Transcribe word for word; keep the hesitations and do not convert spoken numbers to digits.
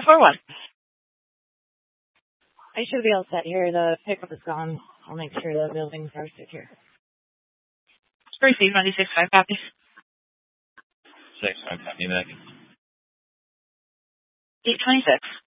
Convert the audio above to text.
four one. I should be all set here. The pickup is gone. I'll make sure the buildings are secure. Receive ninety-six five copy. Six, five, copy back. eight twenty-six.